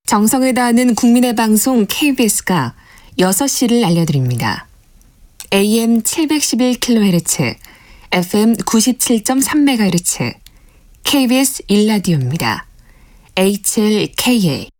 정성을 다하는 국민의 방송 KBS가 6시를 알려드립니다. AM 711kHz, FM 97.3MHz, KBS 1라디오입니다. HLKA